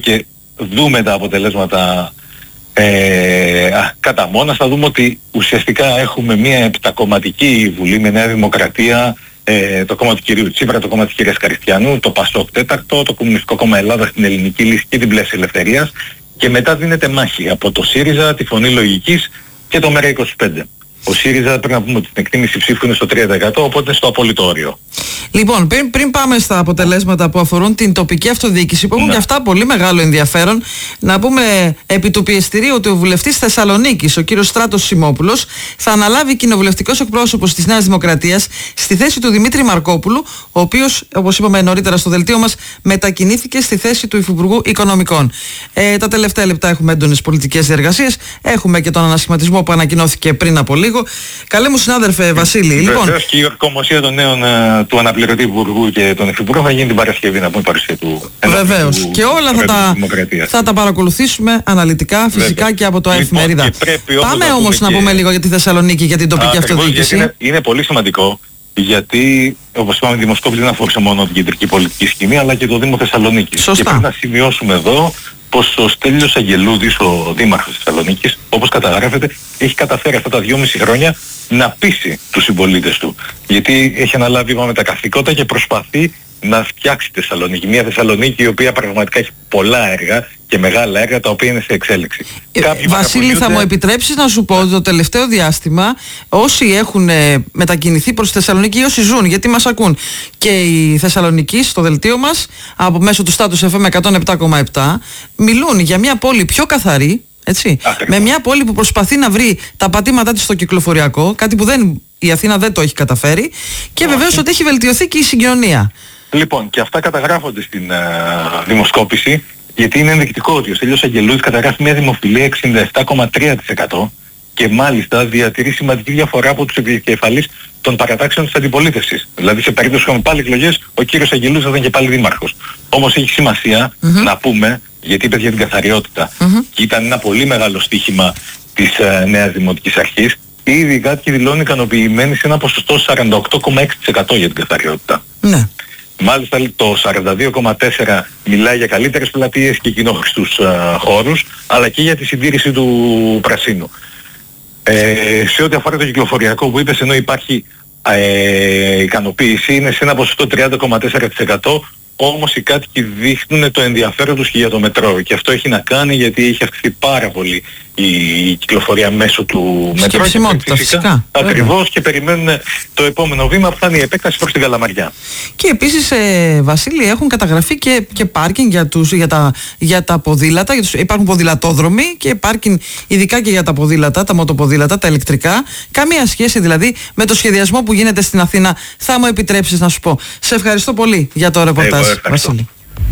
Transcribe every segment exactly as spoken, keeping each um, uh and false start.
και δούμε τα αποτελέσματα ε, α, κατά μόνας, θα δούμε ότι ουσιαστικά έχουμε μια επτακομματική βουλή με Νέα Δημοκρατία, ε, το κόμμα του κυρίου Τσίπρα, το κόμμα της κυρίας Καριστιανού, το ΠΑΣΟΚ τέταρτο, το Κομμουνιστικό Κόμμα Ελλάδα στην Ελληνική Λύση και την Πλεύση Ελευθερίας, και μετά δίνεται μάχη από το ΣΥΡΙΖΑ, τη Φωνή Λογικής και το ΜΕΡΑ είκοσι πέντε. Ο ΣΥΡΙΖΑ πρέπει να πούμε ότι την εκτίμηση ψήφου είναι στο τρία τοις εκατό, οπότε είναι στο απόλυτο όριο. Λοιπόν, πριν, πριν πάμε στα αποτελέσματα που αφορούν την τοπική αυτοδιοίκηση, που έχουν ναι. και αυτά πολύ μεγάλο ενδιαφέρον, να πούμε επί του πιεστηρίου ότι ο βουλευτής Θεσσαλονίκης, ο κύριος Στράτος Σιμόπουλος, θα αναλάβει κοινοβουλευτικός εκπρόσωπος της Νέας Δημοκρατίας στη θέση του Δημήτρη Μαρκόπουλου, ο οποίος, όπως είπαμε νωρίτερα στο δελτίο μας, μετακινήθηκε στη θέση του Υφυπουργού Οικονομικών. Ε, τα τελευταία λεπτά έχουμε έντονες πολιτικές διεργασίες, έχουμε και τον ανασχηματισμό που ανακοινώθηκε πριν από λίγο. Καλέ μου συνάδελφε Βασίλη. Βεβαίως, λοιπόν, και η ορκομοσία των νέων του αναπληρωτή Υπουργού και των Υφυπουργών θα γίνει την Παρασκευή, να πούμε, παρουσία του. Βεβαίως. Και όλα θα τα, θα τα παρακολουθήσουμε αναλυτικά, φυσικά Βέβαια. και από το λοιπόν, Εφημερίδα. Πάμε όμως να, να πούμε και... λίγο για τη Θεσσαλονίκη, για την τοπική Ακριβώς, αυτοδιοίκηση. Είναι, είναι πολύ σημαντικό, γιατί όπως είπαμε, η δημοσκόπηση δεν αφορούσε μόνο την κεντρική πολιτική σκηνή, αλλά και το Δήμο Θεσσαλονίκης. Σωστά. Και πρέπει να σημειώσουμε εδώ πως ο Στέλιος Αγγελούδης, ο δήμαρχος της Θεσσαλονίκης, όπως καταγράφεται, έχει καταφέρει αυτά τα δυόμιση χρόνια να πείσει τους συμπολίτες του. Γιατί έχει αναλάβει, είπαμε, τα καθήκοντα και προσπαθεί να φτιάξει τη Θεσσαλονίκη. Μια Θεσσαλονίκη η οποία πραγματικά έχει πολλά έργα και μεγάλα έργα τα οποία είναι σε εξέλιξη. Ε, Βασίλη, θα μου επιτρέψεις να σου πω ότι το τελευταίο διάστημα όσοι έχουν ε, μετακινηθεί προς τη Θεσσαλονίκη ή όσοι ζουν, γιατί μας ακούν και η Θεσσαλονίκη στο δελτίο μας από μέσω του Status εφ εμ εκατόν επτά κόμμα επτά μιλούν για μια πόλη πιο καθαρή, έτσι, με μια πόλη που προσπαθεί να βρει τα πατήματά της στο κυκλοφοριακό, κάτι που δεν, η Αθήνα δεν το έχει καταφέρει, και βεβαίως ότι έχει βελτιωθεί και η συγκοινωνία. Λοιπόν, και αυτά καταγράφονται στην uh, δημοσκόπηση, γιατί είναι ενδεικτικό ότι ο Στέλιος Αγγελούδης καταγράφει μια δημοφιλία εξήντα επτά κόμμα τρία τοις εκατό και μάλιστα διατηρεί σημαντική διαφορά από τους επικεφαλείς των παρατάξεων της αντιπολίτευσης. Δηλαδή σε περίπτωση που είχαμε πάλι εκλογές, ο κύριος Αγγελούδης θα ήταν και πάλι δήμαρχος. Όμως έχει σημασία mm-hmm. να πούμε, γιατί είπε για την καθαριότητα, mm-hmm. και ήταν ένα πολύ μεγάλο στοίχημα της uh, Νέας Δημοτικής Αρχής, ήδη οι κάτοικοι δηλώνουν ικανοποιημένοι σε ένα ποσοστό σαράντα οκτώ κόμμα έξι τοις εκατό για την καθαριότητα. Ναι. Μάλιστα το σαράντα δύο κόμμα τέσσερα τοις εκατό μιλάει για καλύτερες πλατείες και κοινόχρηστους uh, χώρους, αλλά και για τη συντήρηση του πρασίνου. Ε, σε ό,τι αφορά το κυκλοφοριακό που είπες, ενώ υπάρχει ε, ικανοποίηση, είναι σε ένα ποσοστό τριάντα κόμμα τέσσερα τοις εκατό, όμως οι κάτοικοι δείχνουν το ενδιαφέρον τους και για το μετρό, και αυτό έχει να κάνει γιατί έχει αυξηθεί πάρα πολύ η κυκλοφορία μέσω του μετρό. Φυσικά, φυσικά. Ακριβώς, και περιμένουν το επόμενο βήμα που θα είναι η επέκταση προς την Καλαμαριά. Και επίσης, ε, Βασίλη, έχουν καταγραφεί και, και πάρκινγκ για, τους, για, τα, για τα ποδήλατα. Για τους, υπάρχουν ποδηλατόδρομοι και πάρκινγκ ειδικά και για τα ποδήλατα, τα μοτοποδήλατα, τα ηλεκτρικά. Καμία σχέση δηλαδή με το σχεδιασμό που γίνεται στην Αθήνα. Θα μου επιτρέψεις να σου πω. Σε ευχαριστώ πολύ για το ρεπορτάζ, Βασίλη.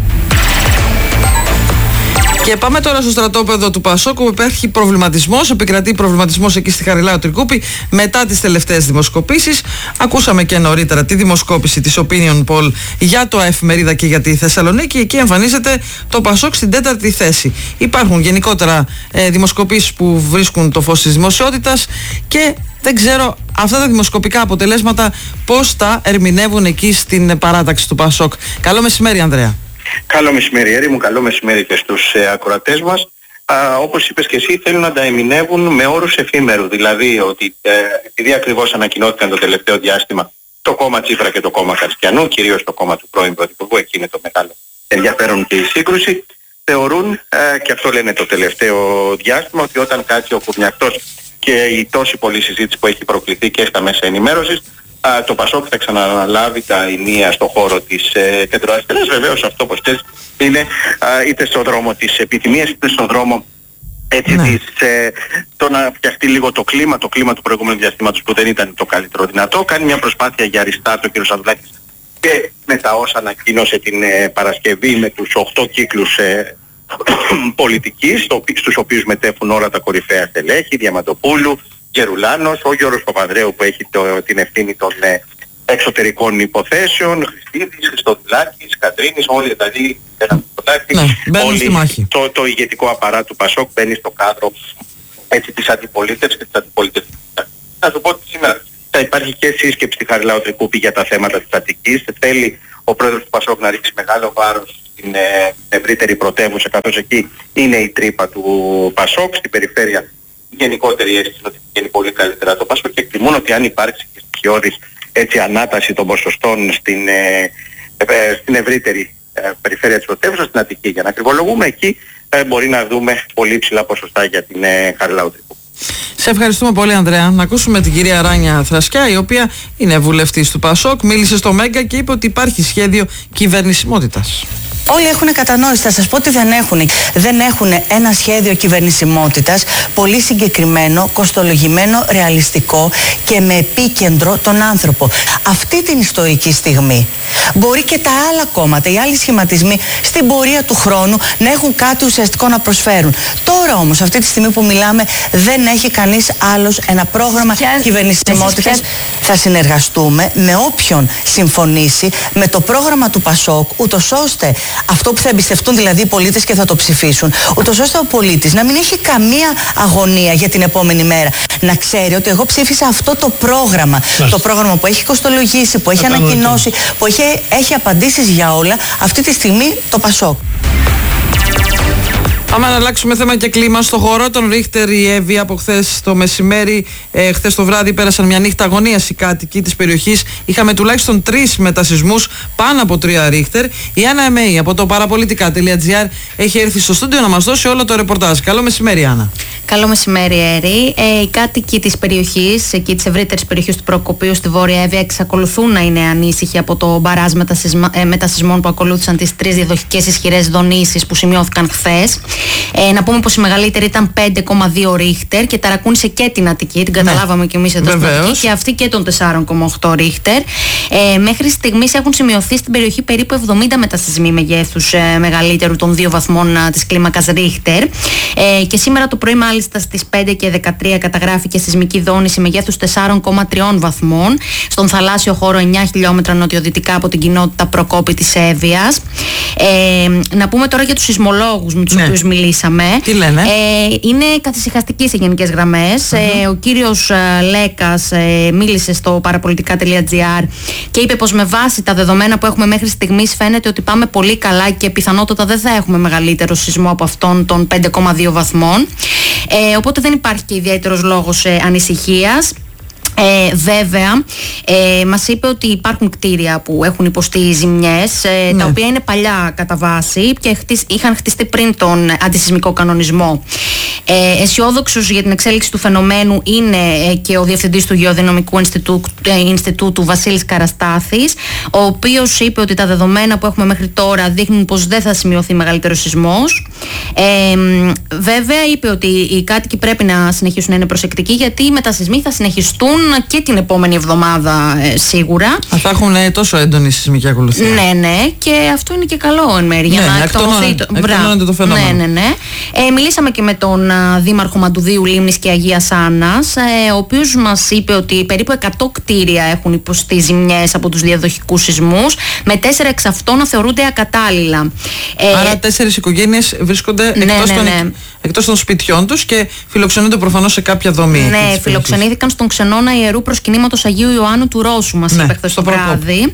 Και πάμε τώρα στο στρατόπεδο του ΠΑΣΟΚ, όπου υπάρχει προβληματισμός, επικρατεί προβληματισμός εκεί στη Χαριλάου Τρικούπη μετά τις τελευταίες δημοσκοπήσεις. Ακούσαμε και νωρίτερα τη δημοσκόπηση της Opinion Poll για το Εφημερίδα και για τη Θεσσαλονίκη. Εκεί εμφανίζεται το ΠΑΣΟΚ στην τέταρτη θέση. Υπάρχουν γενικότερα ε, δημοσκοπήσεις που βρίσκουν το φως της δημοσιότητας και δεν ξέρω αυτά τα δημοσκοπικά αποτελέσματα πώς τα ερμηνεύουν εκεί στην παράταξη του ΠΑΣΟΚ. Καλό μεσημέρι, Ανδρέα. Καλό μεσημέρι, Έρη μου, καλό μεσημέρι και στους ε, ακροατές μας. Α, όπως είπες και εσύ, θέλουν να τα ερμηνεύουν με όρους εφήμερου. Δηλαδή ότι ε, επειδή ακριβώς ανακοινώθηκαν το τελευταίο διάστημα το κόμμα Τσίπρα και το κόμμα Καριστιανού, κυρίως το κόμμα του πρώην Πρωθυπουργού, εκεί είναι το μεγάλο ενδιαφέρον και η σύγκρουση, θεωρούν, ε, και αυτό λένε το τελευταίο διάστημα, ότι όταν κάτσει ο Κουρνιακτός και η τόση πολλή συζήτηση που έχει προκληθεί και στα μέσα ενημέρωσης, Α, το ΠΑΣΟΚ θα ξαναλάβει τα ηνία στον χώρο της ε, κεντροαριστεράς. Βεβαίως αυτό, όπως θες, είναι α, είτε στον δρόμο της επιθυμίας, είτε στον δρόμο έτσι, ναι. της, ε, το να φτιαχτεί λίγο το κλίμα, το κλίμα του προηγούμενου διαστήματος που δεν ήταν το καλύτερο δυνατό. Κάνει μια προσπάθεια για restart ο κ. Σανδουλάκης και με τα όσα ανακοίνωσε την ε, Παρασκευή με τους οκτώ κύκλους ε, πολιτικής, στο, στους οποίους μετέχουν όλα τα κορυφαία στελέχη, Διαμαντοπούλου, Γερουλάνος, ο Γιώργος Παπανδρέου που έχει το, την ευθύνη των ε, εξωτερικών υποθέσεων, Χριστίδης, Χριστοδουλάκης, Κατρίνης, όλοι δηλαδή ναι, όλοι, το, το ηγετικό απαρά του ΠΑΣΟΚ μπαίνει στο κάδρο έτσι, της αντιπολίτευσης και της αντιπολίτευσης. Θα σου πω ότι σήμερα θα υπάρχει και σύσκεψη στη Χαριλάου Τρικούπη για τα θέματα της Αττικής. Θέλει ο πρόεδρος του ΠΑΣΟΚ να ρίξει μεγάλο βάρος στην ε, ευρύτερη πρωτεύουσα, καθώς εκεί είναι η τρύπα του Πασόκ. Στην περιφέρεια η γενικότερη αίσθηση είναι ότι πηγαίνει πολύ καλύτερα το Πασόκ και εκτιμούν ότι αν υπάρξει και στοιχειώδης έτσι ανάταση των ποσοστών στην, ε, ε, στην ευρύτερη ε, περιφέρεια της πρωτεύουσας, στην Αττική, για να ακριβολογούμε, εκεί ε, μπορεί να δούμε πολύ ψηλά ποσοστά για την ε, Χαριλάου Τρικούπη. Σε ευχαριστούμε πολύ, Ανδρέα. Να ακούσουμε την κυρία Ράνια Θρασκιά, η οποία είναι βουλευτής του Πασόκ, μίλησε στο Μέγκα και είπε ότι υπάρχει σχέδιο κυβερνησιμότητας. Όλοι έχουν κατανόηση, θα σας πω ότι δεν έχουν. Δεν έχουν ένα σχέδιο κυβερνησιμότητας πολύ συγκεκριμένο, κοστολογημένο, ρεαλιστικό και με επίκεντρο τον άνθρωπο. Αυτή την ιστορική στιγμή μπορεί και τα άλλα κόμματα, οι άλλοι σχηματισμοί στην πορεία του χρόνου να έχουν κάτι ουσιαστικό να προσφέρουν. Τώρα όμως, αυτή τη στιγμή που μιλάμε, δεν έχει κανείς άλλος ένα πρόγραμμα κυβερνησιμότητας. Θα συνεργαστούμε με όποιον συμφωνήσει με το πρόγραμμα του Πασόκ, ούτως ώστε αυτό που θα εμπιστευτούν δηλαδή οι πολίτες και θα το ψηφίσουν, ούτως ώστε ο πολίτης να μην έχει καμία αγωνία για την επόμενη μέρα. Να ξέρει ότι εγώ ψήφισα αυτό το πρόγραμμα. Μάλιστα. Το πρόγραμμα που έχει κοστολογήσει, που έχει ανακοινώσει, που έχει, έχει απαντήσεις για όλα. Αυτή τη στιγμή το Πασόκ. Πάμε να αλλάξουμε θέμα και κλίμα. Στο χώρο των Ρίχτερ, η Εύη, από χθες το μεσημέρι, ε, χθες το βράδυ πέρασαν μια νύχτα αγωνίας οι κάτοικοι της περιοχής. Είχαμε τουλάχιστον τρεις μετασυσμούς πάνω από τρία Ρίχτερ. Η Άννα Εμέη από το παραπολιτικά τελεία τζι άρ έχει έρθει στο στούντιο να μας δώσει όλο το ρεπορτάζ. Καλό μεσημέρι, Άννα. Καλό μεσημέρι, Έρη. Ε, οι κάτοικοι της περιοχής, εκεί της ευρύτερης περιοχής του Προκοπίου στη Βόρεια Εύβοια, εξακολουθούν να είναι ανήσυχοι από το μπαράζ ε, μετασυσμών που ακολούθησαν τις τρεις διαδοχικές ισχυρές δονήσεις που σημειώθηκαν χθες. Ε, να πούμε πως η μεγαλύτερη ήταν πέντε κόμμα δύο Ρίχτερ και ταρακούνησε και την Αττική, την καταλάβαμε ναι. και εμείς εδώ στην Αττική, και αυτή και τον τέσσερα κόμμα οκτώ Ρίχτερ. Ε, μέχρι στιγμής έχουν σημειωθεί στην περιοχή περίπου εβδομήντα μετασυσμοί μεγέθους ε, μεγαλύτερου των δύο βαθμών ε, της κλίμακας Ρίχτερ. Ε, και σήμερα το πρωί, μάλιστα στις πέντε και δεκατρία, καταγράφηκε σεισμική δόνηση μεγέθους τέσσερα κόμμα τρία βαθμών στον θαλάσσιο χώρο εννιά χιλιόμετρα νοτιοδυτικά από την κοινότητα Προκόπη της Εύβοιας. Ε, να πούμε τώρα για τους σεισμολόγους με τους ναι. οποίους μιλήσαμε. Τι λένε? Ε, είναι καθησυχαστικοί σε γενικές γραμμές. Mm-hmm. Ε, ο κύριος ε, Λέκας ε, μίλησε στο παραπολιτικά τελεία τζι άρ και είπε πως με βάση τα δεδομένα που έχουμε μέχρι στιγμής φαίνεται ότι πάμε πολύ καλά και πιθανότατα δεν θα έχουμε μεγαλύτερο σεισμό από αυτόν των πέντε κόμμα δύο βαθμών. Ε, οπότε δεν υπάρχει και ιδιαίτερος λόγος ε, ανησυχίας. Ε, βέβαια, ε, μας είπε ότι υπάρχουν κτίρια που έχουν υποστεί ζημιές, ε, ναι. τα οποία είναι παλιά κατά βάση και χτισ, είχαν χτιστεί πριν τον αντισεισμικό κανονισμό. Ε, αισιόδοξος για την εξέλιξη του φαινομένου είναι ε, και ο Διευθυντής του Γεωδυναμικού Ινστιτούτου, ε, Ινστιτούτου Βασίλης Καραστάθης, ο οποίος είπε ότι τα δεδομένα που έχουμε μέχρι τώρα δείχνουν πως δεν θα σημειωθεί μεγαλύτερος σεισμός. Ε, βέβαια, είπε ότι οι κάτοικοι πρέπει να συνεχίσουν να είναι προσεκτικοί, γιατί οι μετασεισμοί θα συνεχιστούν και την επόμενη εβδομάδα ε, σίγουρα. Θα έχουν ε, τόσο έντονη σεισμική ακολουθία. Ναι, ναι, και αυτό είναι και καλό εν μέρει, για ναι, να εκτονωθεί το... το φαινόμενο. Ναι, ναι, ναι. Ε, μιλήσαμε και με τον α, Δήμαρχο Μαντουδίου Λίμνης και Αγίας Άννας, ε, ο οποίος μας είπε ότι περίπου εκατό κτίρια έχουν υποστεί ζημιές από τους διαδοχικούς σεισμούς, με τέσσερα εξ αυτών να θεωρούνται ακατάλληλα. Ε, Άρα τέσσερις οικογένειες βρίσκονται ναι, εκτός, ναι, των, ναι. εκτός των σπιτιών τους και φιλοξενούνται προφανώς σε κάποια δομή. Ναι, φιλοξενήθηκαν στον ξενώνα Ιερού Προσκυνήματος Αγίου Ιωάννου του Ρώσου, μας ναι, είπε χθες το βράδυ.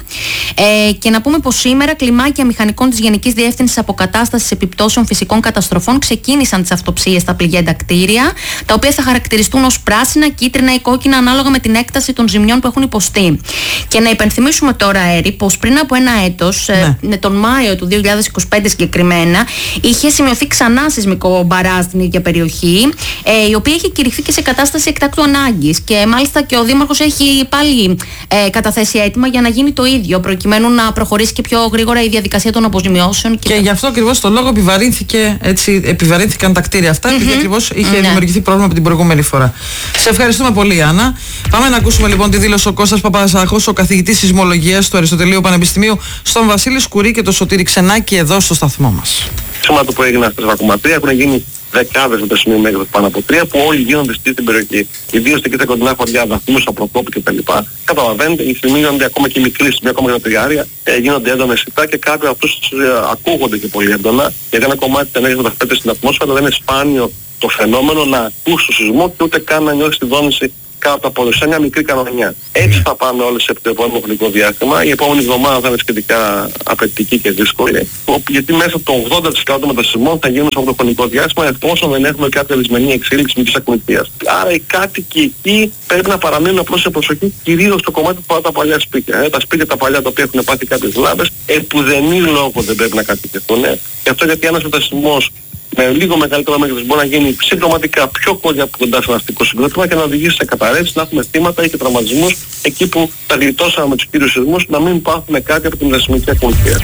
Ε, και να πούμε πως σήμερα κλιμάκια μηχανικών της Γενικής Διεύθυνσης Αποκατάστασης Επιπτώσεων Φυσικών Καταστροφών ξεκίνησαν τις αυτοψίες στα πληγέντα κτίρια, τα οποία θα χαρακτηριστούν ως πράσινα, κίτρινα ή κόκκινα ανάλογα με την έκταση των ζημιών που έχουν υποστεί. Και να υπενθυμίσουμε τώρα, Έρη, πως πριν από ένα έτος, ναι. ε, τον Μάιο του δύο χιλιάδες είκοσι πέντε συγκεκριμένα, είχε σημειωθεί ξανά σεισμικό μπαράζ στην ίδια περιοχή, ε, η οποία είχε κηρυχθεί και σε κατάσταση εκτάκτου ανάγκης. Και μάλιστα και ο Δήμαρχος έχει πάλι ε, καταθέσει αίτημα για να γίνει το ίδιο, προκειμένου να προχωρήσει και πιο γρήγορα η διαδικασία των αποζημιώσεων. Και, και τα... γι' αυτό ακριβώς το λόγο επιβαρύνθηκε, έτσι, επιβαρύνθηκαν τα κτίρια αυτά, mm-hmm. επειδή ακριβώς είχε ναι. δημιουργηθεί πρόβλημα από την προηγούμενη φορά. Σε ευχαριστούμε πολύ, Άννα. Πάμε να ακούσουμε λοιπόν τη δήλωση ο Κώστας Παπαζάχος, ο καθηγητής σεισμολογίας του Αριστοτελείου Πανεπιστημίου, στον Βασίλη Σκουρί και τον Σωτήρη Ξενάκη εδώ στο σταθμό μας. Σώματα που έγιναν στα τέσσερα κόμμα τρία έχουν γίνει δεκάδες μετασυμμοί μέγεθος πάνω από τρία που όλοι γίνονται στην περιοχή. Ιδίως εκεί στα κοντινά χωριά, Δαφνούς, Απροκόπη κτλ. Καταλαβαίνετε, οι στιγμοί γίνονται ακόμα και μικροί σημεία, ακόμα και τα τριάρια, ε, γίνονται έντονα αισθητά και κάποιοι από αυτούς ε, ακούγονται και πολύ έντονα, γιατί ένα κομμάτι της ενέργειας μεταφέρεται στην ατμόσφαιρα, δεν είναι σπάνιο το φαινόμενο να ακούς το σεισμό και ούτε καν να νιώθεις τη δόνηση κάτω από σε μια μικρή κανονιά. Έτσι θα πάμε όλες σε το επόμενο χρονικό διάστημα. Η επόμενη εβδομάδα θα είναι σχετικά απαιτητική και δύσκολη, γιατί μέσα από το ογδόντα τοις εκατό των μετασυσμών θα γίνουν σε αυτό το χρονικό διάστημα, εφόσον δεν έχουμε κάποια δυσμενή εξέλιξη μικρής ακινητίας. Άρα οι κάτοικοι εκεί πρέπει να παραμείνουν απλώς σε προσοχή, κυρίως στο κομμάτι που αφορά τα παλιά σπίτια. Ε, τα σπίτια τα παλιά τα οποία έχουν πάθει κάποιες βλάβες, επουδενή λόγο δεν πρέπει να κατοικηθούν. Ε. Γι' αυτό, γιατί ένας μετασυσμός με λίγο μεγαλύτερο μέγεθος μπορεί να γίνει συμπτωματικά πιο κοντά από κοντά σε ένα αστικό συγκρότημα και να οδηγήσει σε καταρρεύσεις, να έχουμε θύματα ή και τραυματισμούς εκεί που τα γλιτώσαμε με τους κύριους σεισμούς, να μην πάθουμε κάτι από την μετασυσμική ακολουθία.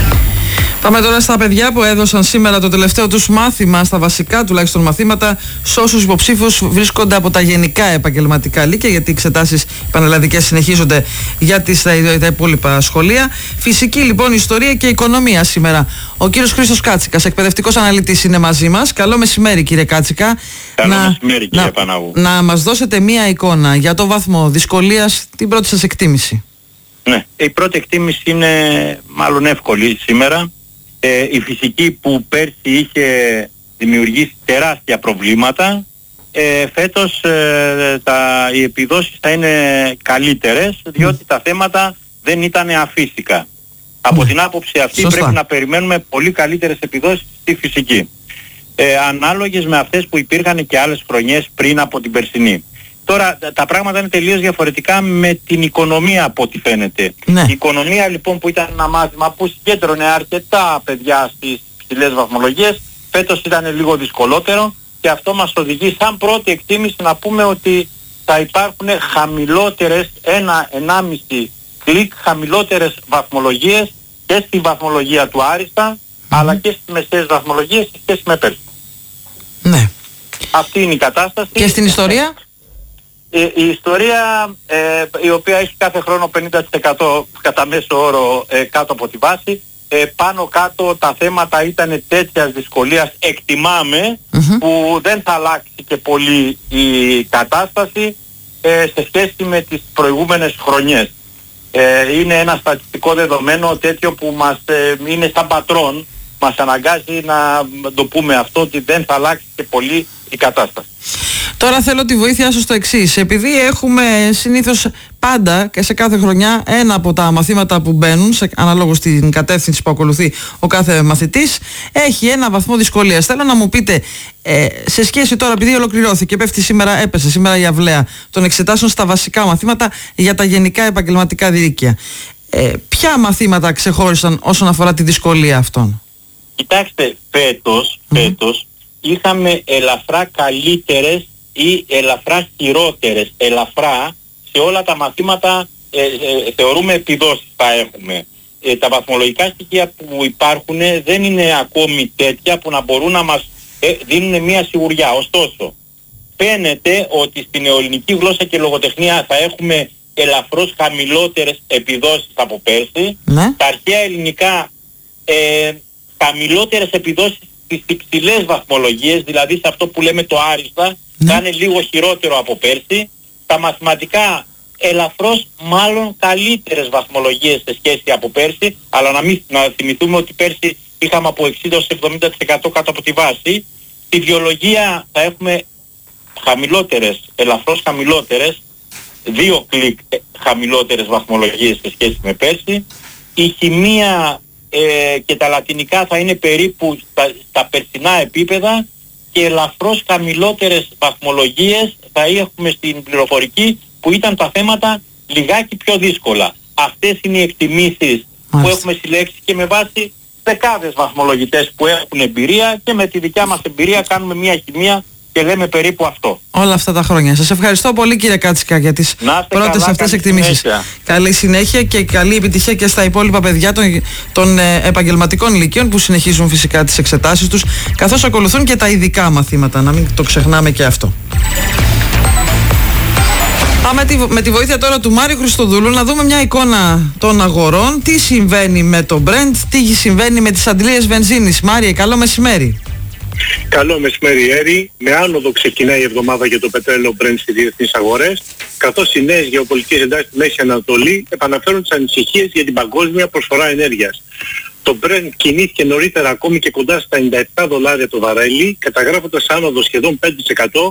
Πάμε τώρα στα παιδιά που έδωσαν σήμερα το τελευταίο τους μάθημα, στα βασικά τουλάχιστον μαθήματα, σε όσους υποψήφιους βρίσκονται από τα γενικά επαγγελματικά λύκεια, γιατί οι εξετάσεις πανελλαδικές συνεχίζονται για τις, τα, τα υπόλοιπα σχολεία. Φυσική λοιπόν, ιστορία και οικονομία σήμερα. Ο κύριος Χρήστος Κάτσικας, εκπαιδευτικός αναλυτής, είναι μαζί μας. Καλό μεσημέρι, κύριε Κάτσικα. Καλό να, μεσημέρι, κύριε να, Παναγού. Να μας δώσετε μία εικόνα για το βαθμό δυσκολίας, την πρώτη σας εκτίμηση. Ναι, η πρώτη εκτίμηση είναι μάλλον εύκολη σήμερα. Ε, η φυσική που πέρσι είχε δημιουργήσει τεράστια προβλήματα, ε, φέτος ε, τα, οι επιδόσεις θα είναι καλύτερες, διότι τα θέματα δεν ήταν αφύσικα. Από την άποψη αυτή Σωστά. πρέπει να περιμένουμε πολύ καλύτερες επιδόσεις στη φυσική, ε, ανάλογες με αυτές που υπήρχαν και άλλες χρονιές πριν από την περσινή. Τώρα τα πράγματα είναι τελείως διαφορετικά με την οικονομία από ό,τι φαίνεται. Ναι. Η οικονομία λοιπόν που ήταν ένα μάθημα που συγκέντρωνε αρκετά παιδιά στις ψηλές βαθμολογίες, φέτος ήταν λίγο δυσκολότερο και αυτό μας οδηγεί σαν πρώτη εκτίμηση να πούμε ότι θα υπάρχουν χαμηλότερες, ένα ενάμιση κλικ χαμηλότερες βαθμολογίες και στη βαθμολογία του Άριστα, mm-hmm. αλλά και στις μεσαίες βαθμολογίες σε σχέση με πέρσι. Ναι. Αυτή είναι η κατάσταση. Και στην ιστορία? Η, η ιστορία ε, η οποία έχει κάθε χρόνο πενήντα τοις εκατό κατά μέσο όρο ε, κάτω από τη βάση, ε, πάνω κάτω τα θέματα ήταν τέτοιας δυσκολίας, εκτιμάμε, mm-hmm. που δεν θα αλλάξει και πολύ η κατάσταση ε, σε σχέση με τις προηγούμενες χρονιές. Ε, είναι ένα στατιστικό δεδομένο τέτοιο που μας ε, είναι σαν πατρόν, μας αναγκάζει να το πούμε αυτό, ότι δεν θα αλλάξει και πολύ η κατάσταση. Τώρα θέλω τη βοήθειά σας στο εξής. Επειδή έχουμε συνήθως πάντα και σε κάθε χρονιά ένα από τα μαθήματα που μπαίνουν, σε, αναλόγως στην κατεύθυνση που ακολουθεί ο κάθε μαθητής, έχει ένα βαθμό δυσκολίας. Θέλω να μου πείτε, ε, σε σχέση τώρα, επειδή ολοκληρώθηκε, πέφτει σήμερα, έπεσε σήμερα η αυλαία των εξετάσεων στα βασικά μαθήματα για τα γενικά επαγγελματικά δίκαια. Ε, ποια μαθήματα ξεχώρισαν όσον αφορά τη δυσκολία αυτών? Κοιτάξτε, φέτος, mm. φέτος είχαμε ελαφρά καλύτερες ή ελαφρά χειρότερες, ελαφρά σε όλα τα μαθήματα, ε, ε, θεωρούμε επιδόσεις θα έχουμε. Ε, τα βαθμολογικά στοιχεία που υπάρχουν δεν είναι ακόμη τέτοια που να μπορούν να μας ε, δίνουν μια σιγουριά. Ωστόσο, φαίνεται ότι στην νεοελληνική γλώσσα και λογοτεχνία θα έχουμε ελαφρώς χαμηλότερες επιδόσεις από πέρσι. Ναι. Τα αρχαία ελληνικά ε, χαμηλότερες επιδόσεις στις υψηλές βαθμολογίες, δηλαδή σε αυτό που λέμε το άριστα, ναι. θα είναι λίγο χειρότερο από πέρσι. Τα μαθηματικά ελαφρώς μάλλον καλύτερες βαθμολογίες σε σχέση από πέρσι, αλλά να, μην, να θυμηθούμε ότι πέρσι είχαμε από εξήντα έως εβδομήντα τοις εκατό κάτω από τη βάση. Στη βιολογία θα έχουμε χαμηλότερες, ελαφρώς χαμηλότερες, δύο κλικ χαμηλότερες βαθμολογίες σε σχέση με πέρσι. Η χημεία ε, και τα λατινικά θα είναι περίπου στα, στα περσινά επίπεδα και ελαφρώς χαμηλότερες βαθμολογίες θα έχουμε στην πληροφορική, που ήταν τα θέματα λιγάκι πιο δύσκολα. Αυτές είναι οι εκτιμήσεις Μάλιστα. που έχουμε συλλέξει και με βάση δεκάδες βαθμολογητές που έχουν εμπειρία, και με τη δικιά μας εμπειρία κάνουμε μια χημεία και λέμε περίπου αυτό. Όλα αυτά τα χρόνια. Σας ευχαριστώ πολύ, κύριε Κάτσικα, για τις πρώτες αυτές εκτιμήσεις. Συνέχεια. Καλή συνέχεια και καλή επιτυχία και στα υπόλοιπα παιδιά των, των ε, επαγγελματικών λυκείων που συνεχίζουν φυσικά τις εξετάσεις τους, καθώς ακολουθούν και τα ειδικά μαθήματα. Να μην το ξεχνάμε και αυτό. Με τη, με τη βοήθεια τώρα του Μάριου Χριστοδούλου να δούμε μια εικόνα των αγορών. Τι συμβαίνει με το Brent, τι συμβαίνει με τις αντλίες βενζίνης. Μάριε, καλό μεσημέρι. Καλό μεσημέρι, Έρη. Με άνοδο ξεκινάει η εβδομάδα για το πετρέλαιο Brent στις διεθνείς αγορές, καθώς οι νέες γεωπολιτικές εντάσεις στη Μέση Ανατολή επαναφέρουν τις ανησυχίες για την παγκόσμια προσφορά ενέργειας. Το Brent κινήθηκε νωρίτερα ακόμη και κοντά στα ενενήντα επτά δολάρια το βαρέλι, καταγράφοντας άνοδο σχεδόν πέντε τοις εκατό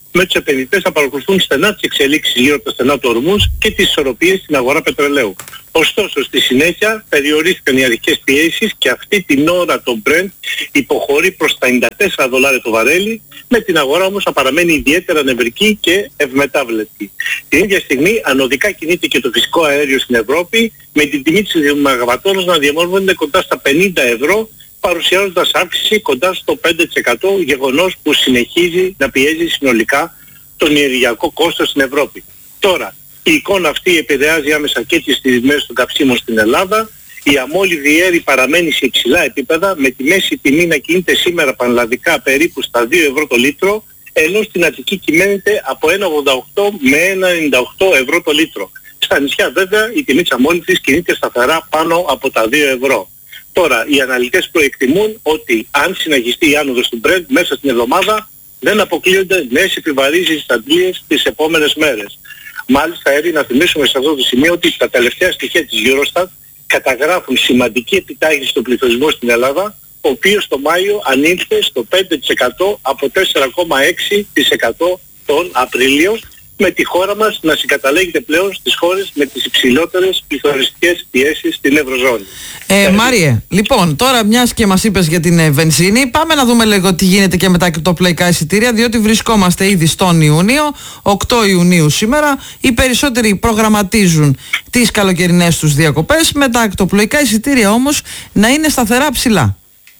με τους επενδυτές να παρακολουθούν στενά τις εξελίξεις γύρω από τα στενά του ορμούς και τις ισορροπίες στην αγορά πετρελαίου. Ωστόσο, στη συνέχεια περιορίστηκαν οι αρχικές πιέσεις και αυτή την ώρα το Brent υποχωρεί προς τα ενενήντα τέσσερα δολάρια το βαρέλι, με την αγορά όμως να παραμένει ιδιαίτερα νευρική και ευμετάβλητη. Την ίδια στιγμή ανωδικά κινείται και το φυσικό αέριο στην Ευρώπη, με την τιμή της μεγαβατόρας να διαμόρφωνεται κοντά στα πενήντα ευρώ, παρουσιάζοντας αύξηση κοντά στο πέντε τοις εκατό, γεγονός που συνεχίζει να πιέζει συνολικά τον ενεργειακό κόστος στην Ευρώπη. Τώρα, η εικόνα αυτή επηρεάζει άμεσα και τις τιμές των καυσίμων στην Ελλάδα. Η αμόλυβη αέρη παραμένει σε υψηλά επίπεδα, με τη μέση τιμή να κινείται σήμερα πανελλαδικά περίπου στα δύο ευρώ το λίτρο, ενώ στην Αττική κυμαίνεται από ένα ογδόντα οκτώ με ένα ενενήντα οκτώ ευρώ το λίτρο. Στα νησιά βέβαια η τιμή της αμόλυβης κινείται σταθερά πάνω από τα δύο ευρώ. Τώρα, οι αναλυτές προεκτιμούν ότι αν συνεχιστεί η άνοδος του Brent μέσα στην εβδομάδα, δεν αποκλείονται νέες επιβαρύνσεις στις αντλίες τις επόμενες μέρες. Μάλιστα, έρει να θυμίσουμε σε αυτό το σημείο ότι τα τελευταία στοιχεία της Eurostat καταγράφουν σημαντική επιτάχυνση στον πληθωρισμό στην Ελλάδα, ο οποίος το Μάιο ανήλθε στο πέντε τοις εκατό από τέσσερα κόμμα έξι τοις εκατό τον Απρίλιο, με τη χώρα μας να συγκαταλέγεται πλέον στις χώρες με τις υψηλότερες πληθωριστικές πιέσεις στην Ευρωζώνη. Ε, ε, Μάριε, λοιπόν, τώρα μιας και μας είπες για την ε, βενζίνη, πάμε να δούμε λίγο τι γίνεται και με τα κρυπτοπλοϊκά εισιτήρια, διότι βρισκόμαστε ήδη στον Ιούνιο, οκτώ Ιουνίου σήμερα. Οι περισσότεροι προγραμματίζουν τις καλοκαιρινές τους διακοπές, με τα κρυπτοπλοϊκά εισιτήρια όμως να είναι σταθερά ψηλά.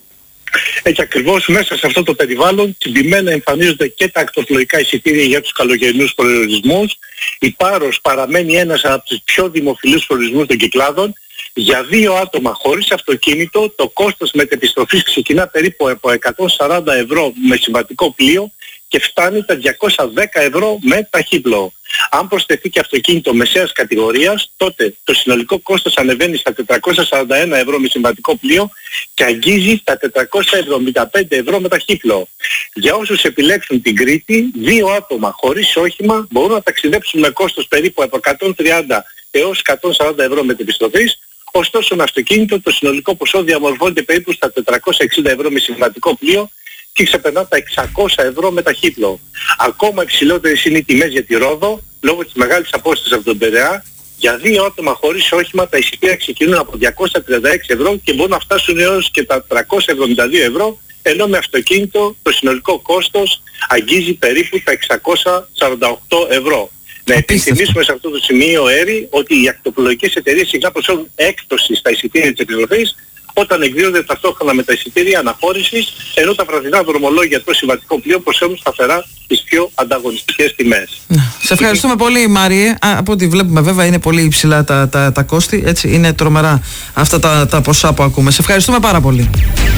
Έτσι ακριβώς μέσα σε αυτό το περιβάλλον τυπημένα εμφανίζονται και τα ακτοπλοϊκά εισιτήρια για τους καλοκαιρινούς προορισμούς. Η Πάρος παραμένει ένας από τους πιο δημοφιλούς προορισμούς των Κυκλάδων. Για δύο άτομα χωρίς αυτοκίνητο το κόστος μετεπιστροφής ξεκινά περίπου από εκατόν σαράντα ευρώ με συμβατικό πλοίο και φτάνει τα διακόσια δέκα ευρώ με ταχύπλοο. Αν προσθεθεί και αυτοκίνητο μεσαίας κατηγορίας, τότε το συνολικό κόστος ανεβαίνει στα τετρακόσια σαράντα ένα ευρώ με συμβατικό πλοίο και αγγίζει τα τετρακόσια εβδομήντα πέντε ευρώ με ταχύπλοο. Για όσους επιλέξουν την Κρήτη, δύο άτομα χωρίς όχημα μπορούν να ταξιδέψουν με κόστος περίπου από εκατόν τριάντα έως εκατόν σαράντα ευρώ μετεπιστροφής. Ωστόσο, με αυτοκίνητο το συνολικό ποσό διαμορφώνεται περίπου στα τετρακόσια εξήντα ευρώ με συμβατικό πλοίο και ξεπερνά τα εξακόσια ευρώ με ταχύπλοο. Ακόμα υψηλότερες είναι οι τιμές για τη Ρόδο, λόγω της μεγάλης απόστασης από τον Πειραιά. Για δύο άτομα χωρίς όχημα τα εισιτήρια ξεκινούν από διακόσια τριάντα έξι ευρώ και μπορούν να φτάσουν έως και τα τριακόσια εβδομήντα δύο ευρώ, ενώ με αυτοκίνητο το συνολικό κόστος αγγίζει περίπου τα εξακόσια σαράντα οκτώ ευρώ. Να επιθυμίσουμε σε αυτό το σημείο, Έρη, ότι οι ακτοπλοϊκές εταιρείες συχνά προσφέρουν έκπτωση στα εισιτήρια της επιστροφής όταν εκδίδονται ταυτόχρονα με τα εισιτήρια αναχώρησης, ενώ τα βραδινά δρομολόγια το συμβατικό πλοίο προσφέρουν σταθερά τις πιο ανταγωνιστικές τιμές. Σε ευχαριστούμε πολύ, Μάριε. Από ό,τι βλέπουμε βέβαια είναι πολύ υψηλά τα, τα, τα κόστη, έτσι είναι τρομερά αυτά τα, τα ποσά που ακούμε. Σε ευχαριστούμε πάρα πολύ.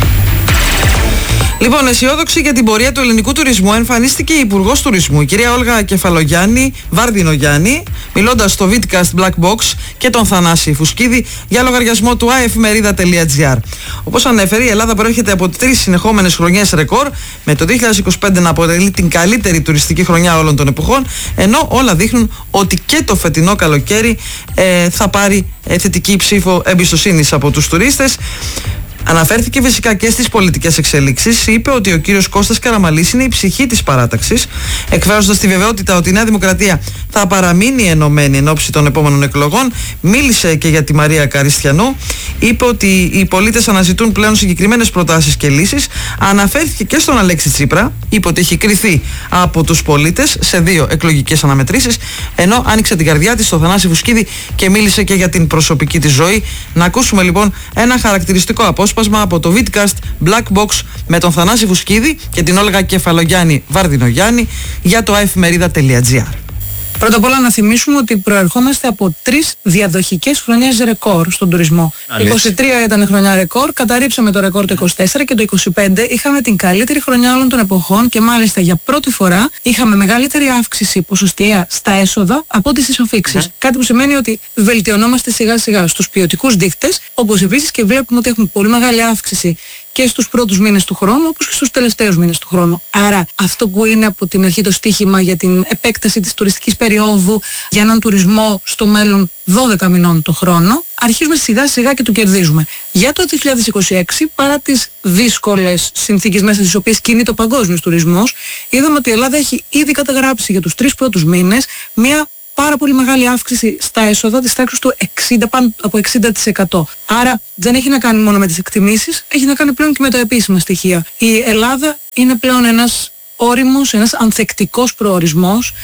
Λοιπόν, αισιόδοξη για την πορεία του ελληνικού τουρισμού εμφανίστηκε η Υπουργός Τουρισμού, η κυρία Όλγα Κεφαλογιάννη, Βάρδινογιάννη, μιλώντας στο Vidcast Black Box και τον Θανάση Φουσκίδη για λογαριασμό του άεφημερίδα τελεία τζι άρ. Όπως ανέφερε, η Ελλάδα προέρχεται από τρεις συνεχόμενες χρονιές ρεκόρ, με το δύο χιλιάδες είκοσι πέντε να αποτελεί την καλύτερη τουριστική χρονιά όλων των εποχών, ενώ όλα δείχνουν ότι και το φετινό καλοκαίρι ε, θα πάρει ε, θετική ψήφο εμπιστοσύνης από τους τουρίστες. Αναφέρθηκε φυσικά και στις πολιτικές εξελίξεις. Είπε ότι ο κύριος Κώστας Καραμανλής είναι η ψυχή της παράταξης, εκφράζοντας τη βεβαιότητα ότι η Νέα Δημοκρατία θα παραμείνει ενωμένη εν ώψη των επόμενων εκλογών. Μίλησε και για τη Μαρία Καριστιανού. Είπε ότι οι πολίτες αναζητούν πλέον συγκεκριμένες προτάσεις και λύσεις. Αναφέρθηκε και στον Αλέξη Τσίπρα. Είπε ότι έχει κριθεί από τους πολίτες σε δύο εκλογικές αναμετρήσεις. Ενώ άνοιξε την καρδιά της στο Θανάση Φουσκίδη και μίλησε και για την προσωπική της ζωή. Να ακούσουμε λοιπόν ένα χαρακτηριστικό απόσπασμα από το Vidcast Black Box με τον Θανάση Φουσκίδη και την Όλγα Κεφαλογιάννη Βαρδινογιάννη για το άεφημερίδα τελεία τζι άρ. Πρώτα απ' όλα να θυμίσουμε ότι προερχόμαστε από τρεις διαδοχικές χρονιές ρεκόρ στον τουρισμό. Το είκοσι τρία ήταν χρονιά ρεκόρ, καταρρίψαμε το ρεκόρ το είκοσι τέσσερα και το είκοσι πέντε είχαμε την καλύτερη χρονιά όλων των εποχών και μάλιστα για πρώτη φορά είχαμε μεγαλύτερη αύξηση ποσοστιαία στα έσοδα από ό,τι στις αφίξεις. Mm. Κάτι που σημαίνει ότι βελτιωνόμαστε σιγά σιγά στους ποιοτικούς δείκτες, όπως επίσης και βλέπουμε ότι έχουμε πολύ μεγάλη αύξηση και στους πρώτους μήνες του χρόνου όπως και στους τελευταίους μήνες του χρόνου. Άρα αυτό που είναι από την αρχή το στίχημα για την επέκταση της τουριστικής περίοδου για έναν τουρισμό στο μέλλον δώδεκα μηνών το χρόνο, αρχίζουμε σιγά σιγά και το κερδίζουμε. Για το δύο χιλιάδες είκοσι έξι, παρά τις δύσκολες συνθήκες μέσα στις οποίες κινείται ο παγκόσμιος τουρισμός, είδαμε ότι η Ελλάδα έχει ήδη καταγράψει για τους τρεις πρώτους μήνες μια πάρα πολύ μεγάλη αύξηση στα έσοδα της τάξης του εξήντα, πάνω από εξήντα τοις εκατό. Άρα δεν έχει να κάνει μόνο με τις εκτιμήσεις, έχει να κάνει πλέον και με τα επίσημα στοιχεία. Η Ελλάδα είναι πλέον ένας όριμος, ένας ανθεκτικός προορισμός.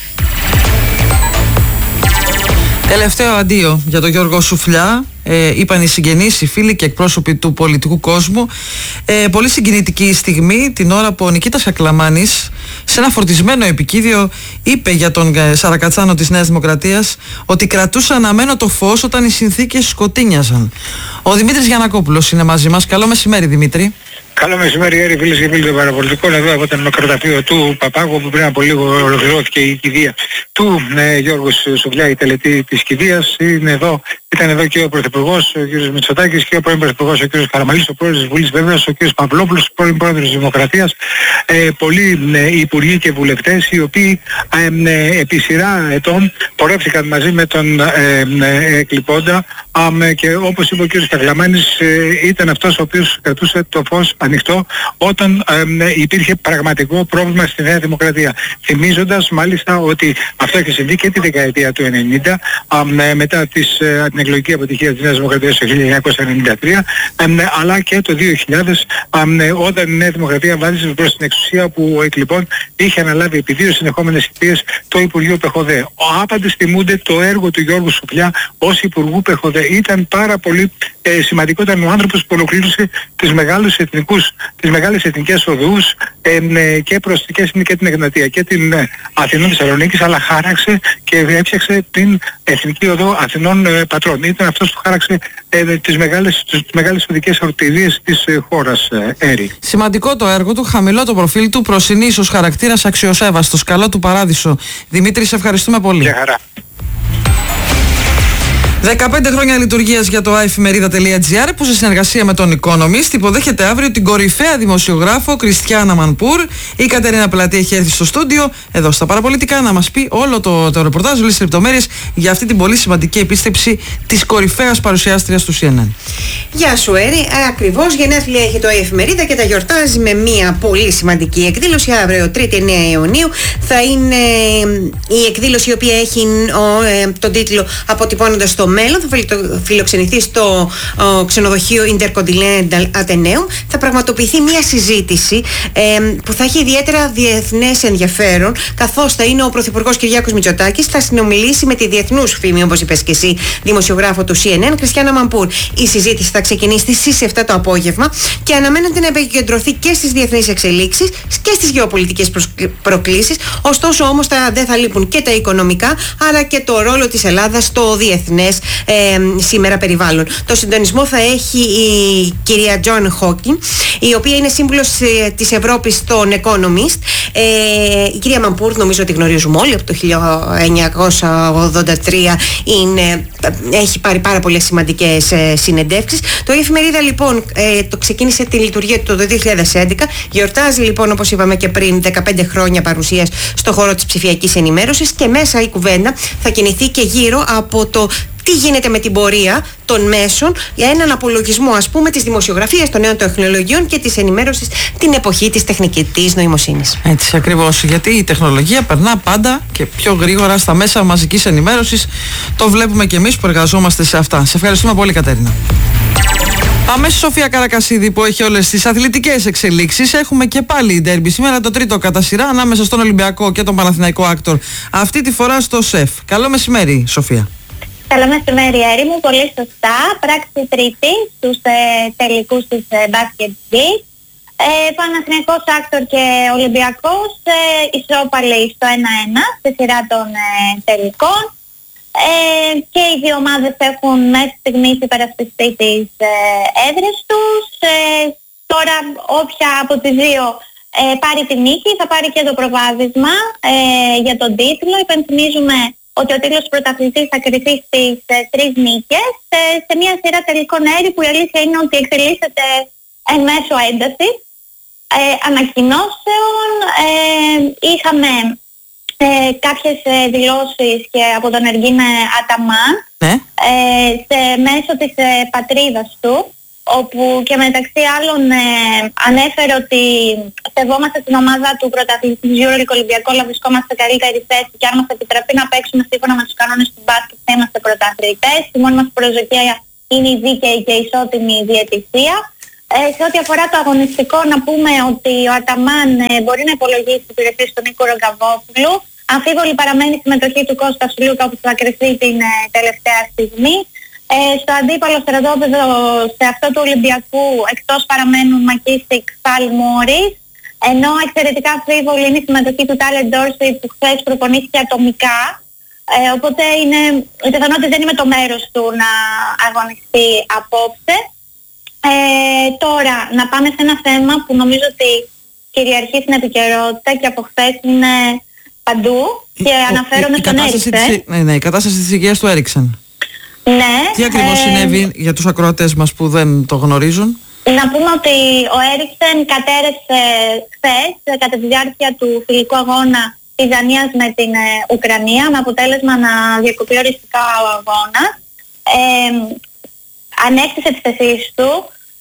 Τελευταίο αντίο για τον Γιώργο Σουφλιά. Ε, είπαν οι συγγενείς, οι φίλοι και εκπρόσωποι του πολιτικού κόσμου. Ε, πολύ συγκινητική στιγμή την ώρα που ο Νικήτας Κακλαμάνης σε ένα φορτισμένο επικίδιο είπε για τον Σαρακατσάνο της Νέας Δημοκρατίας ότι κρατούσε αναμένο το φως όταν οι συνθήκες σκοτίνιαζαν. Ο Δημήτρης Γιαννακόπουλος είναι μαζί μας. Καλό μεσημέρι, Δημήτρη. Καλό μεσημέρι, Έρη, φίλες και φίλοι των παραπολιτικών. Εδώ από το νεκροταφείο του Παπάγου, που πριν από λίγο ολοκληρώθηκε η κηδεία του ε, Γιώργου Σουφλιά, η τελετή της κηδείας. Είναι εδώ, ήταν εδώ και ο Πρωθυπουργός, ο κ. Μητσοτάκης, και ο πρώην Πρωθυπουργός, ο κ. Καραμανλής, ο πρόεδρος της Βουλής Βέβαιας, ο κ. Παυλόπουλος, ο πρώην πρόεδρος της Δημοκρατίας, ε, πολλοί ε, υπουργοί και βουλευτές, οι οποίοι ε, ε, επί σειρά ετών πορεύτηκαν μαζί με τον ε, ε, εκλειπώντα, ε, και όπως είπε ο κ. Κακλαμάνης, ε, ήταν αυτός ο οποίος κρατούσε το φως ανοιχτό όταν ε, υπήρχε πραγματικό πρόβλημα στη Νέα Δημοκρατία. Θυμίζοντας μάλιστα ότι αυτό έχει συμβεί και τη δεκαετία του ενενήντα, ε, μετά τις, ε, την εκλογική αποτυχία της Νέας Δημοκρατίας το χίλια εννιακόσια ενενήντα τρία, ε, αλλά και το δύο χιλιάδες, ε, όταν η Νέα Δημοκρατία βάδισε προς την εξουσία, που ο εκλειπών είχε αναλάβει επί δύο συνεχόμενες θητείες το Υπουργείο Πεχοδέ. Άπαντες θυμούνται το έργο του Γιώργου Σουφλιά ως Υπουργού Πεχοδέ. Ήταν πάρα πολύ ε, σημαντικό, ήταν ο άνθρωπος που ολοκλήρωσε τις μεγάλους εθνικούς, τις μεγάλες εθνικές οδούς ε, και προς και, και την Εγνατία και την ε, Αθηνών Θεσσαλονίκης, αλλά χάραξε και έφτιαξε την Εθνική Οδό Αθηνών ε, Πατρών. Ήταν αυτός που χάραξε ε, τις μεγάλες, τις μεγάλες οδικές αρτηρίες της ε, χώρας, ε, Έρη. Σημαντικό το έργο του, χαμηλό το προφίλ του, προσυνήσως χαρακτήρας, αξιοσέβαστος, καλό του παράδεισο. Δημήτρη, σε ευχαριστούμε πολύ. Για χαρά. δεκαπέντε χρόνια λειτουργίας για το iεφημερίδα.gr, που σε συνεργασία με τον Economist υποδέχεται αύριο την κορυφαία δημοσιογράφο Κριστιάνα Μανπούρ. Η Κατερίνα Πελατή έχει έρθει στο στούντιο εδώ στα Παραπολιτικά να μας πει όλο το, το ρεπορτάζ, όλες τις λεπτομέρειες για αυτή την πολύ σημαντική επίστεψη της κορυφαίας παρουσιάστριας του σι εν εν. Γεια σου, Έρη. Ακριβώς, γενέθλια έχει το iεφημερίδα και τα γιορτάζει με μια πολύ σημαντική εκδήλωση. Αύριο, τρίτη εννέα Ιουνίου, θα είναι η εκδήλωση η οποία έχει ο, ε, τον τίτλο «Αποτυπώνοντας το μέλλον». Θα φιλοξενηθεί στο ο, ξενοδοχείο Intercontinental Atheneum. Θα πραγματοποιηθεί μια συζήτηση ε, που θα έχει ιδιαίτερα διεθνές ενδιαφέρον, καθώς θα είναι ο Πρωθυπουργός Κυριάκος Μητσοτάκης, θα συνομιλήσει με τη διεθνούς φήμη, όπως είπες και εσύ, δημοσιογράφο του σι εν εν, Κριστιάνα Μανπούρ. Η συζήτηση θα ξεκινήσει στις επτά το απόγευμα και αναμένεται να επικεντρωθεί και στις διεθνείς εξελίξεις και στις γεωπολιτικές προκλήσεις. Ωστόσο, όμως, θα, δεν θα λείπουν και τα οικονομικά, αλλά και το ρόλο της Ελλάδας στο διεθνές Ε, σήμερα περιβάλλον. Το συντονισμό θα έχει η κυρία Τζον Χόκιν, η οποία είναι σύμβουλος ε, της Ευρώπης στον Economist. Ε, η κυρία Μανπούρ, νομίζω ότι γνωρίζουμε όλοι, από το χίλια εννιακόσια ογδόντα τρία είναι, έχει πάρει πάρα πολλές σημαντικές ε, συνεντεύξεις. Το εφημερίδα λοιπόν ε, το ξεκίνησε τη λειτουργία του το δύο χιλιάδες έντεκα. Γιορτάζει λοιπόν, όπως είπαμε και πριν, δεκαπέντε χρόνια παρουσίας στο χώρο της ψηφιακής ενημέρωσης, και μέσα η κουβέντα θα κινηθεί και γύρω από το τι γίνεται με την πορεία των μέσων για έναν απολογισμό, ας πούμε, της δημοσιογραφίας, των νέων τεχνολογιών και της ενημέρωσης την εποχή της τεχνητής νοημοσύνης. Έτσι ακριβώς, γιατί η τεχνολογία περνά πάντα και πιο γρήγορα στα μέσα μαζικής ενημέρωσης. Το βλέπουμε και εμείς που εργαζόμαστε σε αυτά. Σε ευχαριστούμε πολύ, Κατερίνα. Πάμε στη Σοφία Καρακασίδη, που έχει όλες τις αθλητικές εξελίξεις. Έχουμε και πάλι ντέρμπι σήμερα, το τρίτο κατά σειρά, ανάμεσα στον Ολυμπιακό και τον Παναθηναϊκό Άκτορ. Αυτή τη φορά στο ΣΕΦ. Καλό μεσημέρι, Σοφία. Καλό μεσημέρι, Έρη μου. Πολύ σωστά. Πράξη τρίτη στους ε, τελικούς της ε, Basket League. Ε, Παναθηναϊκός Άκτορ και Ολυμπιακός ε, ισόπαλοι στο ένα ένα στη σειρά των ε, τελικών. Ε, και οι δύο ομάδες έχουν μέχρι στιγμής υπερασπιστεί τις ε, έδρες τους. Ε, τώρα όποια από τις δύο ε, πάρει τη νίκη θα πάρει και το προβάδισμα ε, για τον τίτλο. Υπενθυμίζουμε ότι ο τίτλος πρωταθλητής θα κριθεί στις ε, τρεις νίκες ε, σε μια σειρά τελικών, Έρη, που η αλήθεια είναι ότι εκτελήσεται εν μέσω έντασης, ε, ανακοινώσεων, ε, είχαμε ε, κάποιες ε, δηλώσεις και από τον Εργίν Αταμάν, ναι. ε, σε μέσω της ε, πατρίδας του, όπου και μεταξύ άλλων ε, ανέφερε ότι σεβόμαστε την ομάδα του πρωταθλητή EuroLeague Ολυμπιακό, αλλά βρισκόμαστε σε καλύτερη θέση και αν μας επιτραπεί να παίξουμε σύμφωνα με τους κανόνες του μπάσκετ θα είμαστε πρωταθλητές. Η μόνη μας προσδοκία είναι η δίκαιη και ισότιμη διαιτησία. Ε, σε ό,τι αφορά το αγωνιστικό, να πούμε ότι ο Αταμάν ε, μπορεί να υπολογίσει τις υπηρεσίες του Νίκου Ρογκαβόπουλου. Αμφίβολη παραμένει η συμμετοχή του Κώστα Σουλούκα που θα κρυφθεί την ε, τελευταία στιγμή. Ε, στο αντίπαλο στρατόπεδο, σε αυτό του Ολυμπιακού, εκτός παραμένουν Μακίστικ, Φαλ, Μόρις, ενώ εξαιρετικά αμφίβολη είναι η συμμετοχή του Τάλερ Ντόρσεϊ που χθες προπονήθηκε ατομικά, ε, οπότε είναι, η πιθανότητα δεν είναι το μέρος του να αγωνιστεί απόψε. Ε, τώρα, να πάμε σε ένα θέμα που νομίζω ότι κυριαρχεί στην επικαιρότητα και από χθες είναι παντού και ο, αναφέρομαι στον Έριξεν. Ναι, ναι, η κατάσταση της υγείας του Έριξεν. Ναι. Τι ακριβώς ε, συνέβη για τους ακροατές μας που δεν το γνωρίζουν? Να πούμε ότι ο Έριξεν κατέρευσε χθες κατά τη διάρκεια του φιλικού αγώνα της Δανίας με την ε, Ουκρανία, με αποτέλεσμα να διακοπεί οριστικά ο αγώνας. Ε, ανέκτησε τις θέσεις του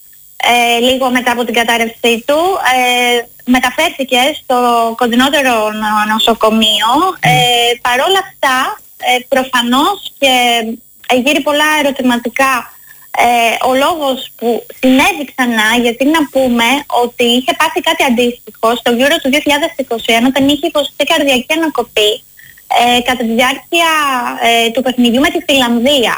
ε, λίγο μετά από την κατάρρευσή του, ε, μεταφέρθηκε στο κοντινότερο νοσοκομείο. Ε, παρόλα αυτά, ε, προφανώς και γύρει πολλά ερωτηματικά ε, ο λόγος που συνέβη ξανά, γιατί να πούμε ότι είχε πάθει κάτι αντίστοιχο στο Euro του δύο χιλιάδες είκοσι ένα όταν είχε υποστεί καρδιακή ανακοπή ε, κατά τη διάρκεια ε, του παιχνιδιού με τη Φιλανδία.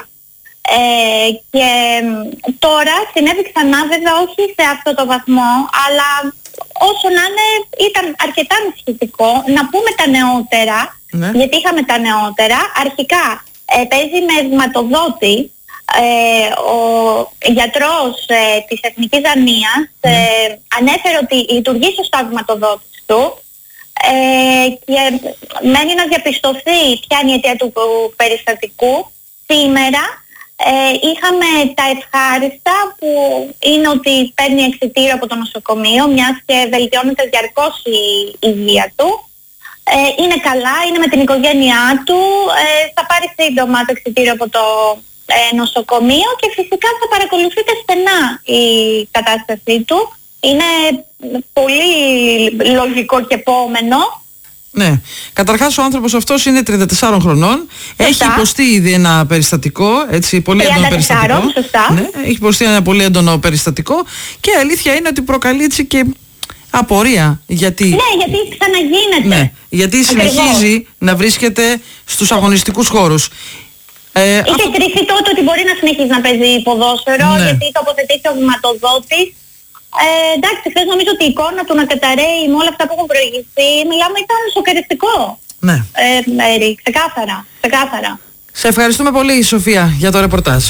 Ε, και τώρα συνέβη ξανά, βέβαια όχι σε αυτό το βαθμό, αλλά όσο να είναι ήταν αρκετά ανησυχητικό. Να πούμε τα νεότερα, ναι. γιατί είχαμε τα νεότερα. Αρχικά ε, παίζει με βηματοδότη. Ε, ο γιατρός ε, της Εθνικής Δανίας ε, mm. ανέφερε ότι λειτουργεί σωστά ο βηματοδότης του ε, και μένει να διαπιστωθεί ποια είναι η αιτία του περιστατικού. Σήμερα ε, είχαμε τα ευχάριστα που είναι ότι παίρνει εξιτήριο από το νοσοκομείο, μιας και βελτιώνεται διαρκώς η υγεία του. Ε, είναι καλά, είναι με την οικογένειά του, ε, θα πάρει σύντομα το εξιτήριο από το ε, νοσοκομείο και φυσικά θα παρακολουθείτε στενά η κατάστασή του. Είναι πολύ λογικό και επόμενο. Ναι. Καταρχάς ο άνθρωπος αυτός είναι τριάντα τεσσάρων χρονών. Σωστά. Έχει υποστεί ήδη ένα περιστατικό, έτσι, πολύ έντονο περιστατικό. Σωστά. Ναι, έχει υποστεί ένα πολύ έντονο περιστατικό και η αλήθεια είναι ότι προκαλεί έτσι και απορία. Γιατί... Ναι, γιατί ξαναγίνεται. Ναι, γιατί συνεχίζει Ακριβώς. να βρίσκεται στους αγωνιστικούς χώρους. Ε, Είχε αυτό... κριθεί τότε ότι μπορεί να συνεχίζει να παίζει ποδόσφαιρο, ναι. γιατί τοποθετήσει ο βηματοδότης. Ε, εντάξει, χθες νομίζω ότι η εικόνα του να καταραίει με όλα αυτά που έχουν προηγηθεί, μιλάμε, ήταν σοκαριστικό. Ναι. Ε, Μέρη, ξεκάθαρα, ξεκάθαρα. Σε ευχαριστούμε πολύ, Σοφία, για το ρεπορτάζ.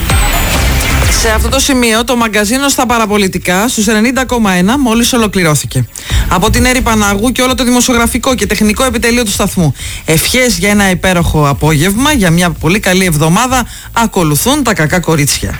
Σε αυτό το σημείο το μαγκαζίνο στα παραπολιτικά στους ενενήντα κόμμα ένα μόλις ολοκληρώθηκε. Από την Έρη Παναγού και όλο το δημοσιογραφικό και τεχνικό επιτελείο του σταθμού. Ευχές για ένα υπέροχο απόγευμα, για μια πολύ καλή εβδομάδα. Ακολουθούν τα κακά κορίτσια.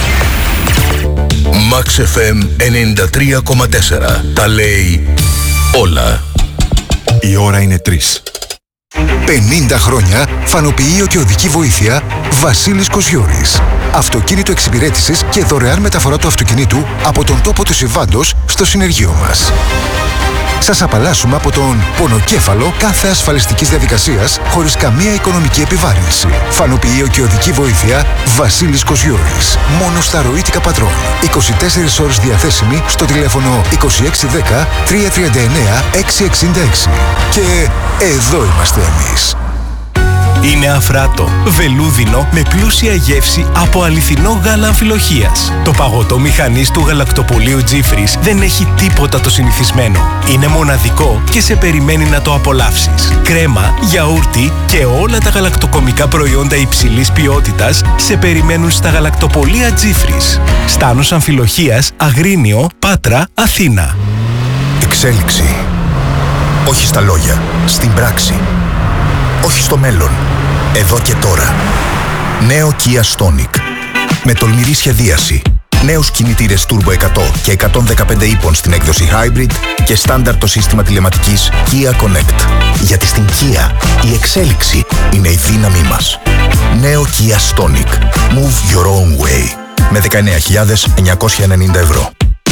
Max εφ εμ ενενήντα τρία κόμμα τέσσερα. Τα λέει όλα. Η ώρα είναι τρεις. πενήντα χρόνια φανοποιείο και οδική βοήθεια Βασίλης Κοσιώρης. Αυτοκίνητο εξυπηρέτησης και δωρεάν μεταφορά του αυτοκινήτου από τον τόπο του συμβάντος στο συνεργείο μας. Σας απαλλάσσουμε από τον πονοκέφαλο κάθε ασφαλιστικής διαδικασίας χωρίς καμία οικονομική επιβάρυνση. Φανοποιείο και οδική βοήθεια Βασίλης Κοσιώρης. Μόνο στα ροήτικα πατρών. είκοσι τέσσερις ώρες διαθέσιμη στο τηλέφωνο είκοσι έξι δέκα τριακόσια τριάντα εννέα εξακόσια εξήντα έξι. Και εδώ είμαστε εμείς. Είναι αφράτο, βελούδινο με πλούσια γεύση από αληθινό γάλα αμφιλοχείας. Το παγωτό μηχανής του γαλακτοπολείου Τζίφρις δεν έχει τίποτα το συνηθισμένο. Είναι μοναδικό και σε περιμένει να το απολαύσεις. Κρέμα, γιαούρτι και όλα τα γαλακτοκομικά προϊόντα υψηλής ποιότητας σε περιμένουν στα γαλακτοπολεία Τζίφρις. Στάνος Αμφιλοχείας, Αγρίνιο, Πάτρα, Αθήνα. Εξέλιξη. Όχι στα λόγια, στην πράξη. Όχι στο μέλλον, εδώ και τώρα. Νέο Kia Stonic. Με τολμηρή σχεδίαση, Νέους κινητήρες Turbo εκατό και εκατόν δεκαπέντε ύπων στην έκδοση Hybrid και στάνταρ το σύστημα τηλεματικής Kia Connect. Γιατί στην Kia η εξέλιξη είναι η δύναμή μας. Νέο Kia Stonic. Move your own way. Με δεκαεννέα χιλιάδες εννιακόσια ενενήντα ευρώ.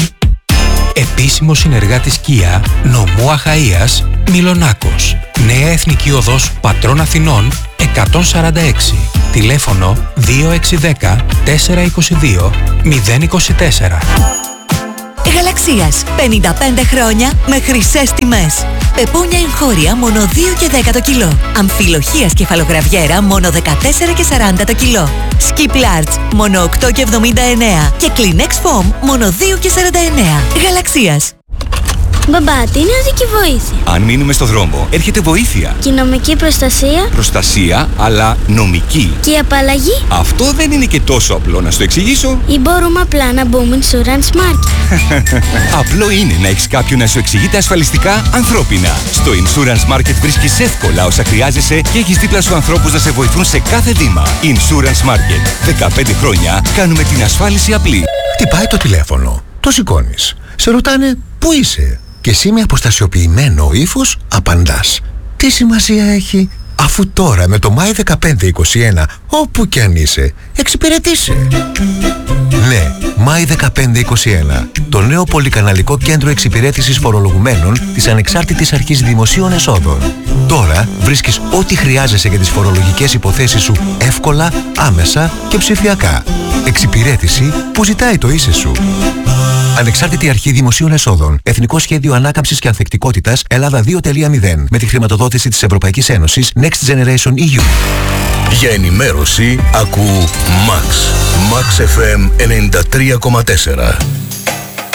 Επίσημο συνεργάτης Kia, νομού Αχαΐας, Μιλονάκος. Νέα Εθνική Οδός Πατρών Αθηνών εκατόν σαράντα έξι. Τηλέφωνο δύο έξι ένα μηδέν τέσσερα είκοσι δύο μηδέν είκοσι τέσσερα. Γαλαξίας. πενήντα πέντε χρόνια με χρυσές τιμές. Πεπούνια εγχώρια μόνο δύο και δέκα το κιλό. Αμφιλοχίας κεφαλογραβιέρα μόνο δεκατέσσερα και σαράντα το κιλό. Skip Large μόνο οκτώ και εβδομήντα εννέα. Και Kleenex Foam μόνο δύο και σαράντα εννέα. Γαλαξίας. Μπαμπά, τι είναι οδική βοήθεια? Αν μείνουμε στο δρόμο, έρχεται βοήθεια. Και η νομική προστασία? Προστασία, αλλά νομική. Και η απαλλαγή? Αυτό δεν είναι και τόσο απλό να στο εξηγήσω. Ή μπορούμε απλά να μπούμε Insurance Market? Απλό είναι να έχεις κάποιον να σου εξηγείται ασφαλιστικά ανθρώπινα. Στο Insurance Market βρίσκεις εύκολα όσα χρειάζεσαι και έχεις δίπλα σου ανθρώπους να σε βοηθούν σε κάθε βήμα. Insurance Market. δεκαπέντε χρόνια κάνουμε την ασφάλιση απλή. Χτυπάει το τηλέφωνο. Το σηκώνεις. Σε ρωτάνε πού είσαι. Και εσύ με αποστασιοποιημένο ύφος απαντάς. Τι σημασία έχει, αφού τώρα με το Μάη δεκαπέντε είκοσι ένα, όπου κι αν είσαι, εξυπηρετήσε. Ναι, Μάη δεκαπέντε είκοσι ένα, το νέο πολυκαναλικό κέντρο εξυπηρέτησης φορολογουμένων της Ανεξάρτητης Αρχής Δημοσίων Εσόδων. Τώρα βρίσκεις ό,τι χρειάζεσαι για τις φορολογικές υποθέσεις σου εύκολα, άμεσα και ψηφιακά. Εξυπηρέτηση που ζητάει το είσαι σου. Ανεξάρτητη Αρχή Δημοσίων Εσόδων. Εθνικό Σχέδιο Ανάκαμψης και Ανθεκτικότητας Ελλάδα δύο τελεία μηδέν. Με τη χρηματοδότηση της Ευρωπαϊκής Ένωσης Next Generation ι γιου. Για ενημέρωση ακού Max. Max εφ εμ ενενήντα τρία κόμμα τέσσερα.